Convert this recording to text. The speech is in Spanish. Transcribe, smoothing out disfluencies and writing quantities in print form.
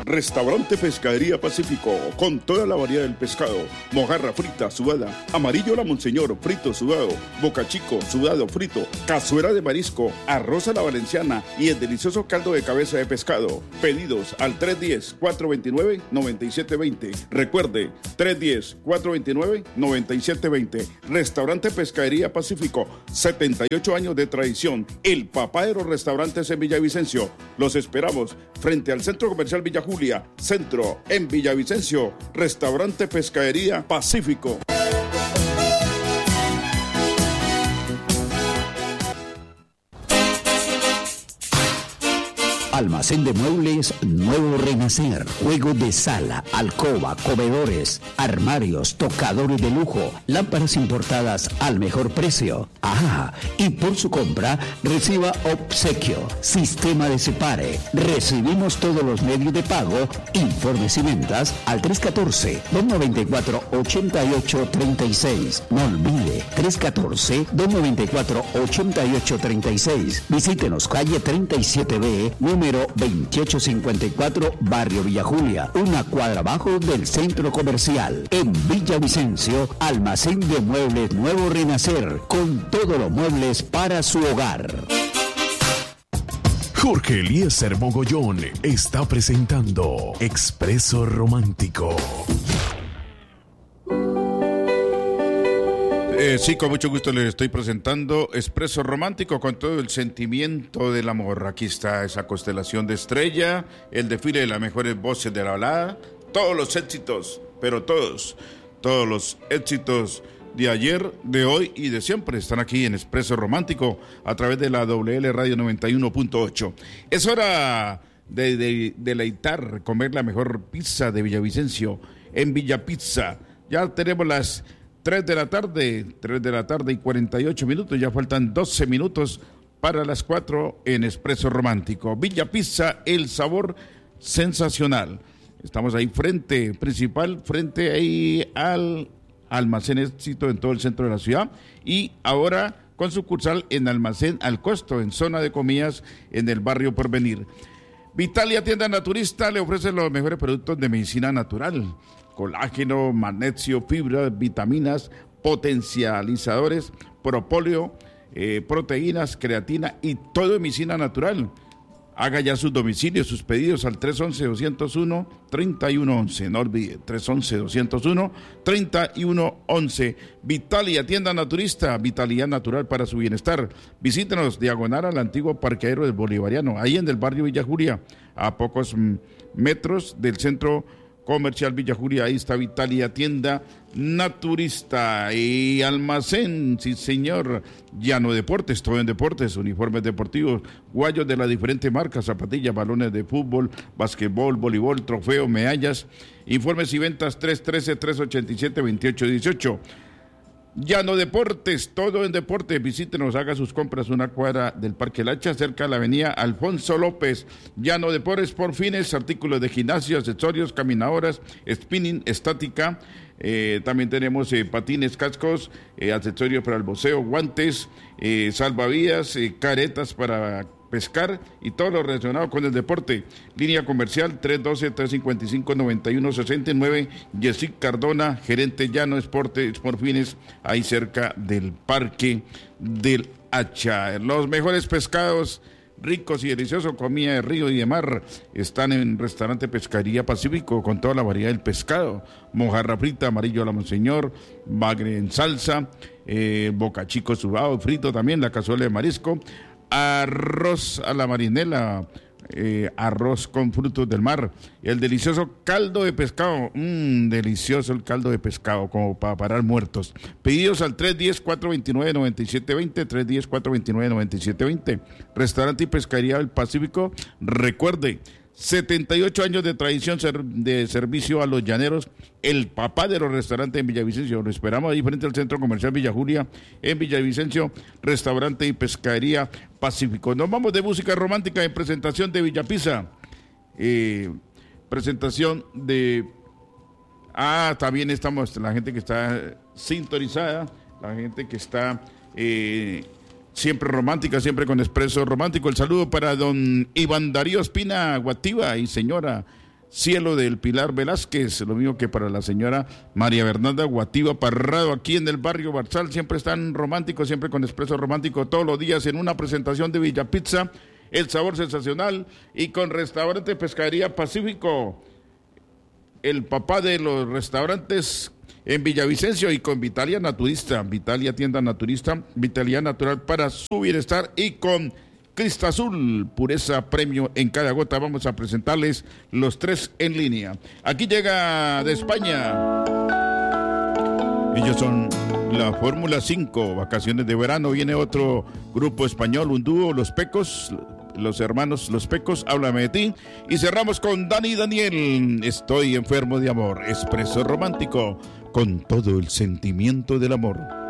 Restaurante Pescadería Pacífico, con toda la variedad del pescado, mojarra frita, sudada, amarillo la Monseñor, frito sudado, boca chico, sudado frito, cazuela de marisco, arroz a la valenciana y el delicioso caldo de cabeza de pescado. Pedidos al 310-429-9720. Recuerde, 310-429-9720. Restaurante Pescadería Pacífico, 78 años de tradición. El papá de los restaurantes en Villavicencio. Los esperamos frente al Centro Comercial Villa Julia, Centro en Villavicencio. Restaurante Pescadería Pacífico. Almacén de muebles Nuevo Renacer, juegos de sala, alcoba, comedores, armarios, tocadores de lujo, lámparas importadas al mejor precio. Ah, y por su compra reciba obsequio, sistema de separe. Recibimos todos los medios de pago. Informes y ventas al 314-294-8836. No olvide, 314-294-8836. Visítenos calle 37B, número 2854, Barrio Villa Julia, una cuadra abajo del Centro Comercial. En Villavicencio, Almacén de Muebles Nuevo Renacer, con todos los muebles para su hogar. Jorge Eliezer Mogollón está presentando Expreso Romántico. Sí, con mucho gusto les estoy presentando Expreso Romántico con todo el sentimiento del amor. Aquí está esa constelación de estrella, el desfile de las mejores voces de la balada, todos los éxitos, pero todos los éxitos de ayer, de hoy y de siempre están aquí en Expreso Romántico a través de la WL Radio 91.8. Es hora de deleitar, comer la mejor pizza de Villavicencio en Villa Pizza. Ya tenemos las 3 de la tarde y 48 minutos, ya faltan 12 minutos para las 4 en Expreso Romántico. Villa Pizza, el sabor sensacional. Estamos ahí frente ahí al Almacén Éxito en todo el centro de la ciudad y ahora con sucursal en Almacén Al Costo, en zona de comidas en el barrio Porvenir. Vitalia Tienda Naturista le ofrece los mejores productos de medicina natural. Colágeno, magnesio, fibra, vitaminas, potencializadores, propóleo, proteínas, creatina y todo en medicina natural. Haga ya sus domicilios, sus pedidos al 311-201-3111. No olvide, 311-201-3111. Vitalia, tienda naturista, vitalidad natural para su bienestar. Visítenos, diagonal al antiguo parqueadero del Bolivariano, ahí en el barrio Villa Julia, a pocos metros del centro Comercial Villa Julia. Ahí está Vitalia, tienda naturista y almacén, sí señor, Llano Deportes, todo en deportes, uniformes deportivos, guayos de las diferentes marcas, zapatillas, balones de fútbol, basquetbol, voleibol, trofeo, medallas. Informes y ventas 313-387-2818. Llano Deportes, todo en deportes. Visítenos, haga sus compras una cuadra del Parque Lacha, cerca de la avenida Alfonso López. Llano Deportes por fines, artículos de gimnasio, accesorios, caminadoras, spinning, estática. También tenemos patines, cascos, accesorios para el boxeo, guantes, salvavidas, caretas para pescar y todo lo relacionado con el deporte. Línea comercial 312-355-9169. Yesic Cardona, gerente Llano Deportes por fines, ahí cerca del Parque del Hacha. Los mejores pescados ricos y deliciosos, comida de río y de mar, están en Restaurante Pescadería Pacífico con toda la variedad del pescado: mojarra frita, amarillo a la Monseñor, bagre en salsa, boca chico sudado, frito también, la cazuela de marisco, arroz a la marinela, arroz con frutos del mar, el delicioso caldo de pescado, delicioso el caldo de pescado, como para parar muertos. Pedidos al 310-429-9720, 310-429-9720. Restaurante y Pescadería del Pacífico, recuerde, 78 años de tradición de servicio a los llaneros, el papá de los restaurantes en Villavicencio. Lo esperamos ahí frente al Centro Comercial Villa Julia, en Villavicencio, Restaurante y Pescadería Pacífico. Nos vamos de música romántica en presentación de Villa Pizza. Presentación de... también estamos, la gente que está sintonizada, la gente que está... siempre romántica, siempre con Expreso Romántico. El saludo para don Iván Darío Espina Guativa y señora Cielo del Pilar Velázquez, lo mismo que para la señora María Bernarda Guativa Parrado, aquí en el barrio Barzal. Siempre están románticos, siempre con Expreso Romántico, todos los días en una presentación de Villa Pizza, el sabor sensacional, y con Restaurante Pescadería Pacífico, el papá de los restaurantes en Villavicencio, y con Vitalia Naturista, Vitalia Tienda Naturista, Vitalia Natural para su bienestar, y con Crista Azul, pureza premio en cada gota. Vamos a presentarles los 3 en línea. Aquí llega de España. Ellos son la Fórmula 5, vacaciones de verano. Viene otro grupo español, un dúo, Los Pecos, los hermanos Los Pecos, Háblame de ti. Y cerramos con Dani y Daniel, Estoy enfermo de amor. Expreso Romántico, con todo el sentimiento del amor.